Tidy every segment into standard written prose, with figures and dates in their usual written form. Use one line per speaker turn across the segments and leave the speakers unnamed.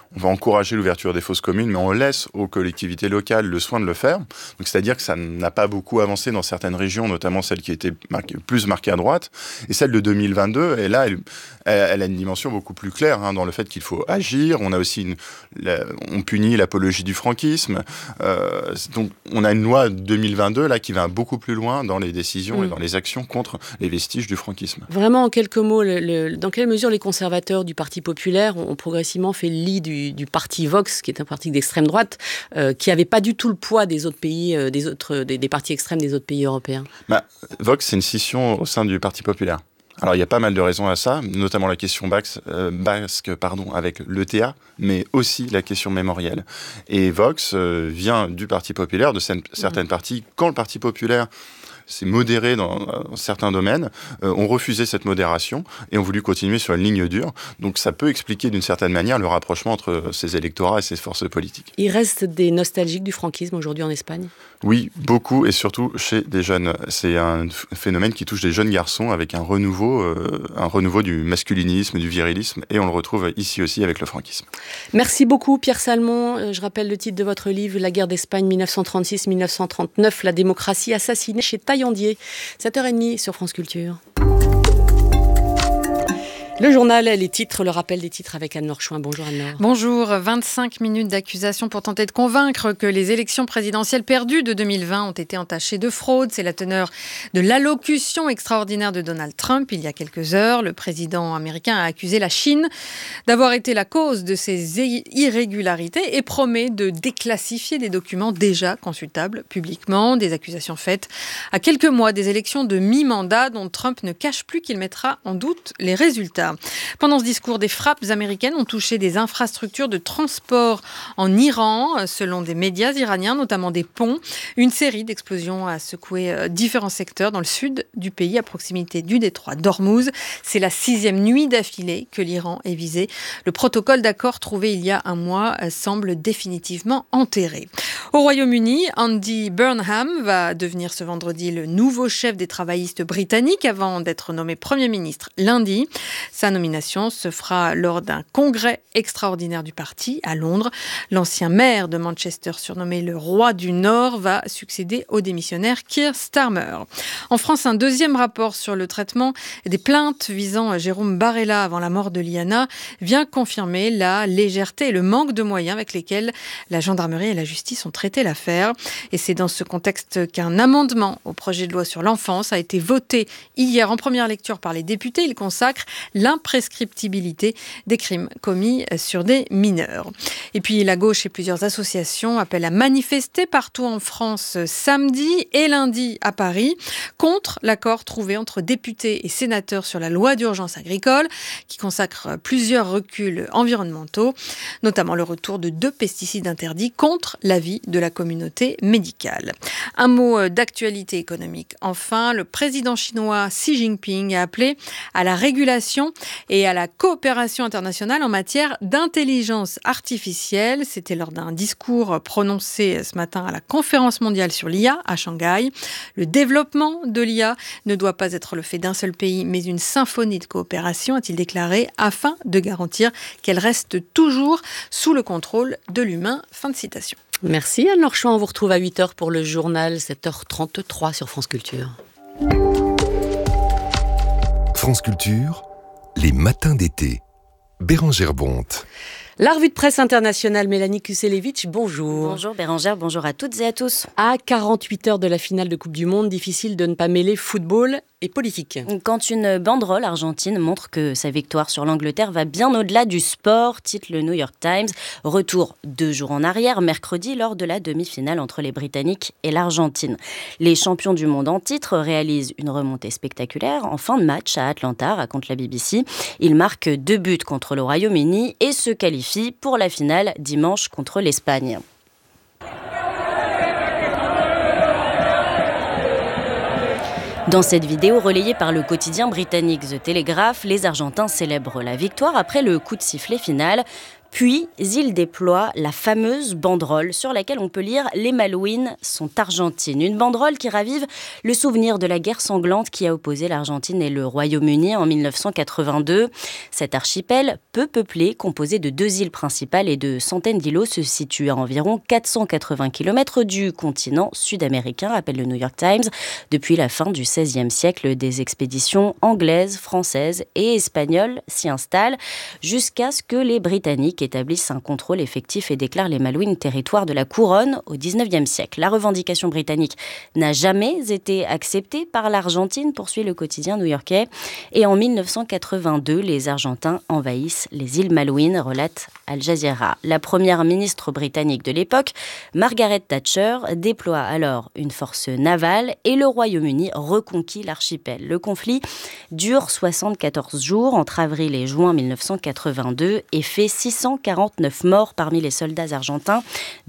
on va encourager l'ouverture des fosses communes, mais on laisse aux collectivités locales le soin de le faire. Donc, c'est-à-dire que ça n'a pas beaucoup avancé dans certaines régions, notamment celles qui étaient plus marquées à droite. Et celle de 2022, et là, elle a une dimension beaucoup plus claire dans le fait qu'il faut agir. On a aussi on punit l'apologie du franquisme. Donc, on a une loi 2022 là qui va beaucoup plus loin dans les décisions et dans les actions contre les vestiges du franquisme.
Vraiment, en quelques mots, dans quelle mesure les conservateurs du Parti populaire ont progressivement fait le lit du parti Vox, qui est un parti d'extrême droite, qui n'avait pas du tout le poids des autres pays, des partis extrêmes des autres pays européens?
Vox, c'est une scission au sein du Parti populaire. Alors, il y a pas mal de raisons à ça, notamment la question basque, avec l'ETA, mais aussi la question mémorielle. Et Vox vient du Parti populaire, de certaines parties. Quand le Parti populaire s'est modéré dans certains domaines, ont refusé cette modération et ont voulu continuer sur une ligne dure. Donc ça peut expliquer d'une certaine manière le rapprochement entre ces électorats et ces forces politiques.
Il reste des nostalgiques du franquisme aujourd'hui en Espagne?
Oui, beaucoup, et surtout chez des jeunes. C'est un phénomène qui touche des jeunes garçons avec un renouveau du masculinisme, du virilisme, et on le retrouve ici aussi avec le franquisme.
Merci beaucoup Pierre Salmon. Je rappelle le titre de votre livre, La guerre d'Espagne 1936-1939, la démocratie assassinée chez Taillandier. 7h30 sur France Culture. Le journal, les titres, le rappel des titres avec Anne-Laure Chouin. Bonjour Anne-Laure.
Bonjour. 25 minutes d'accusation pour tenter de convaincre que les élections présidentielles perdues de 2020 ont été entachées de fraude. C'est la teneur de l'allocution extraordinaire de Donald Trump il y a quelques heures. Le président américain a accusé la Chine d'avoir été la cause de ces irrégularités et promet de déclassifier des documents déjà consultables publiquement. Des accusations faites à quelques mois des élections de mi-mandat dont Trump ne cache plus qu'il mettra en doute les résultats. Pendant ce discours, des frappes américaines ont touché des infrastructures de transport en Iran, selon des médias iraniens, notamment des ponts. Une série d'explosions a secoué différents secteurs dans le sud du pays, à proximité du détroit d'Ormuz. C'est la 6e nuit d'affilée que l'Iran est visé. Le protocole d'accord trouvé il y a un mois semble définitivement enterré. Au Royaume-Uni, Andy Burnham va devenir ce vendredi le nouveau chef des travaillistes britanniques avant d'être nommé Premier ministre lundi. Sa nomination se fera lors d'un congrès extraordinaire du parti à Londres. L'ancien maire de Manchester, surnommé le roi du Nord, va succéder au démissionnaire Keir Starmer. En France, un deuxième rapport sur le traitement des plaintes visant Jérôme Barella avant la mort de Liana vient confirmer la légèreté et le manque de moyens avec lesquels la gendarmerie et la justice ont traité l'affaire. Et c'est dans ce contexte qu'un amendement au projet de loi sur l'enfance a été voté hier en première lecture par les députés. Il consacre l'imprescriptibilité des crimes commis sur des mineurs. Et puis la gauche et plusieurs associations appellent à manifester partout en France samedi et lundi à Paris contre l'accord trouvé entre députés et sénateurs sur la loi d'urgence agricole qui consacre plusieurs reculs environnementaux, notamment le retour de 2 pesticides interdits contre l'avis de la communauté médicale. Un mot d'actualité économique. Enfin, le président chinois Xi Jinping a appelé à la régulation et à la coopération internationale en matière d'intelligence artificielle. C'était lors d'un discours prononcé ce matin à la conférence mondiale sur l'IA à Shanghai. Le développement de l'IA ne doit pas être le fait d'un seul pays, mais une symphonie de coopération, a-t-il déclaré, afin de garantir qu'elle reste toujours sous le contrôle de l'humain. Fin de citation.
Merci Anne-Laure Chouin. On vous retrouve à 8h pour le journal, 7h33 sur France Culture.
France Culture, les matins d'été. Bérengère Bonte.
La revue de presse internationale, Mélanie Kuselevitch, bonjour.
Bonjour Bérengère, bonjour à toutes et à tous.
À 48 heures de la finale de Coupe du Monde, difficile de ne pas mêler football et politique.
Quand une banderole argentine montre que sa victoire sur l'Angleterre va bien au-delà du sport, titre le New York Times. Retour 2 jours en arrière, mercredi, lors de la demi-finale entre les Britanniques et l'Argentine. Les champions du monde en titre réalisent une remontée spectaculaire en fin de match à Atlanta, raconte la BBC. Ils marquent 2 buts contre le Royaume-Uni et se qualifient pour la finale dimanche contre l'Espagne. Dans cette vidéo relayée par le quotidien britannique The Telegraph, les Argentins célèbrent la victoire après le coup de sifflet final. Puis, il déploie la fameuse banderole sur laquelle on peut lire « Les Malouines sont argentines ». Une banderole qui ravive le souvenir de la guerre sanglante qui a opposé l'Argentine et le Royaume-Uni en 1982. Cet archipel, peu peuplé, composé de 2 îles principales et de centaines d'îlots, se situe à environ 480 km du continent sud-américain, rappelle le New York Times. Depuis la fin du XVIe siècle, des expéditions anglaises, françaises et espagnoles s'y installent jusqu'à ce que les Britanniques établissent un contrôle effectif et déclarent les Malouines territoire de la couronne au XIXe siècle. La revendication britannique n'a jamais été acceptée par l'Argentine, poursuit le quotidien new-yorkais. Et en 1982, les Argentins envahissent les îles Malouines, relate Al Jazeera. La première ministre britannique de l'époque, Margaret Thatcher, déploie alors une force navale et le Royaume-Uni reconquit l'archipel. Le conflit dure 74 jours entre avril et juin 1982 et fait 649 morts parmi les soldats argentins,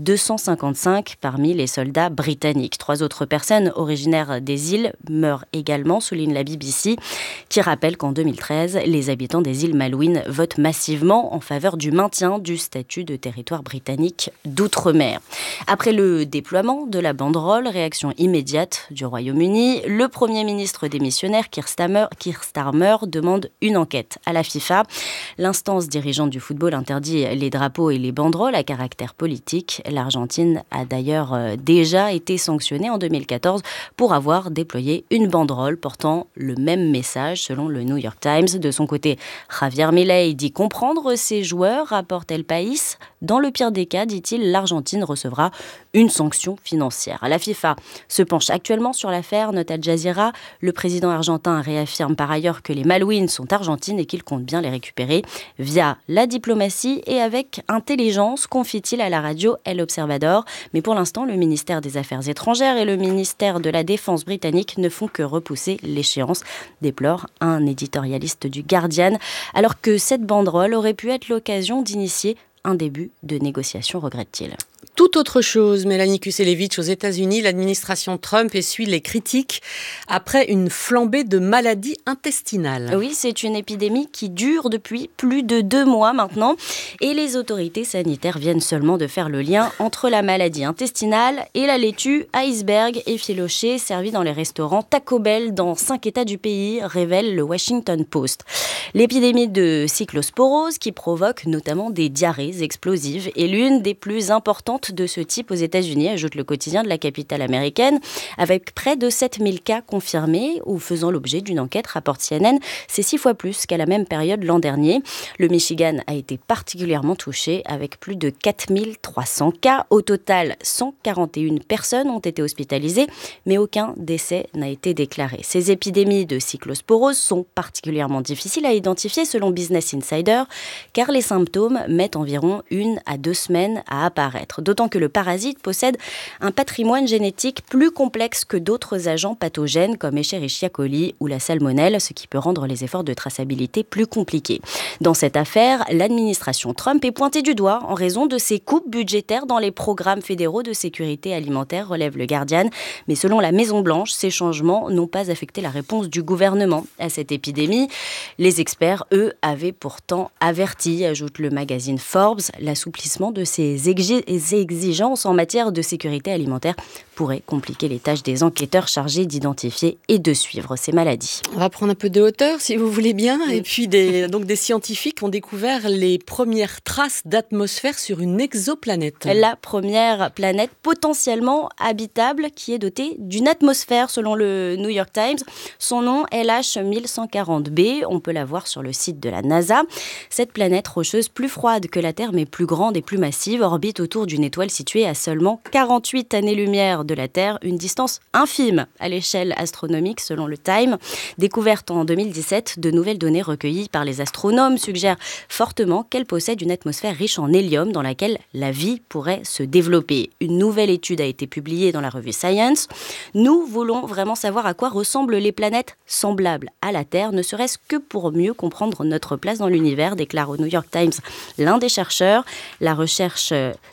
255 parmi les soldats britanniques. 3 autres personnes originaires des îles meurent également, souligne la BBC, qui rappelle qu'en 2013, les habitants des îles Malouines votent massivement en faveur du maintien du statut de territoire britannique d'outre-mer. Après le déploiement de la banderole, réaction immédiate du Royaume-Uni, le Premier ministre démissionnaire Keir Starmer demande une enquête à la FIFA. L'instance dirigeante du football interdit les drapeaux et les banderoles à caractère politique. L'Argentine a d'ailleurs déjà été sanctionnée en 2014 pour avoir déployé une banderole portant le même message, selon le New York Times. De son côté, Javier Milei dit comprendre ses joueurs, rapporte El País. Dans le pire des cas, dit-il, l'Argentine recevra une sanction financière. La FIFA se penche actuellement sur l'affaire, note Al Jazeera. Le président argentin réaffirme par ailleurs que les Malouines sont argentines et qu'il compte bien les récupérer via la diplomatie et avec intelligence, confie-t-il à la radio El Observador. Mais pour l'instant, le ministère des Affaires étrangères et le ministère de la Défense britannique ne font que repousser l'échéance, déplore un éditorialiste du Guardian, alors que cette banderole aurait pu être l'occasion d'initier un début de négociation, regrette-t-il.
Tout autre chose, Mélanie Kuselevitch, aux États-Unis, l'administration Trump essuie les critiques après une flambée de maladies intestinales.
Oui, c'est une épidémie qui dure depuis plus de 2 mois maintenant et les autorités sanitaires viennent seulement de faire le lien entre la maladie intestinale et la laitue iceberg effilochée servie dans les restaurants Taco Bell dans 5 États du pays, révèle le Washington Post. L'épidémie de cyclosporose qui provoque notamment des diarrhées explosives est l'une des plus importantes de ce type aux États-Unis, ajoute le quotidien de la capitale américaine, avec près de 7000 cas confirmés ou faisant l'objet d'une enquête, rapporte CNN. C'est 6 fois plus qu'à la même période l'an dernier. Le Michigan a été particulièrement touché avec plus de 4300 cas. Au total, 141 personnes ont été hospitalisées, mais aucun décès n'a été déclaré. Ces épidémies de cyclosporose sont particulièrement difficiles à identifier selon Business Insider, car les symptômes mettent environ 1 à 2 semaines à apparaître. D'autant que le parasite possède un patrimoine génétique plus complexe que d'autres agents pathogènes comme Escherichia coli ou la salmonelle, ce qui peut rendre les efforts de traçabilité plus compliqués. Dans cette affaire, l'administration Trump est pointée du doigt en raison de ses coupes budgétaires dans les programmes fédéraux de sécurité alimentaire, relève le Guardian. Mais selon la Maison-Blanche, ces changements n'ont pas affecté la réponse du gouvernement à cette épidémie. Les experts, eux, avaient pourtant averti, ajoute le magazine Forbes, l'assouplissement de ces exigences en matière de sécurité alimentaire pourrait compliquer les tâches des enquêteurs chargés d'identifier et de suivre ces maladies.
On va prendre un peu de hauteur, si vous voulez bien. Et puis, des scientifiques ont découvert les premières traces d'atmosphère sur une exoplanète.
La première planète potentiellement habitable qui est dotée d'une atmosphère, selon le New York Times. Son nom, LH 1140b. On peut la voir sur le site de la NASA. Cette planète rocheuse, plus froide que la Terre, mais plus grande et plus massive, orbite autour d'une étoile située à seulement 48 années-lumière de la Terre, une distance infime à l'échelle astronomique selon le Time. Découverte en 2017, de nouvelles données recueillies par les astronomes suggèrent fortement qu'elle possède une atmosphère riche en hélium dans laquelle la vie pourrait se développer. Une nouvelle étude a été publiée dans la revue Science. Nous voulons vraiment savoir à quoi ressemblent les planètes semblables à la Terre, ne serait-ce que pour mieux comprendre notre place dans l'univers, déclare au New York Times l'un des chercheurs. La recherche sur une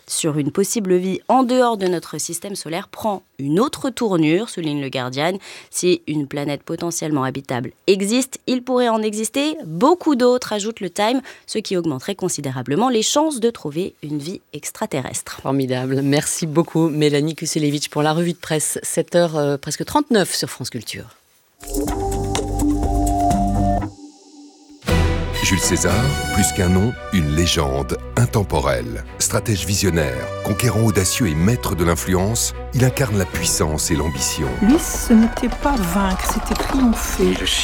une possible vie en dehors de notre système solaire prend une autre tournure, souligne le Guardian. Si une planète potentiellement habitable existe, il pourrait en exister beaucoup d'autres, ajoute le Time, ce qui augmenterait considérablement les chances de trouver une vie extraterrestre.
Formidable. Merci beaucoup Mélanie Kuselevich pour la revue de presse. 7h presque 39 sur France Culture.
Jules César, plus qu'un nom, une légende intemporelle. Stratège visionnaire, conquérant audacieux et maître de l'influence, il incarne la puissance et l'ambition.
Lui, ce n'était pas vaincre, c'était triompher.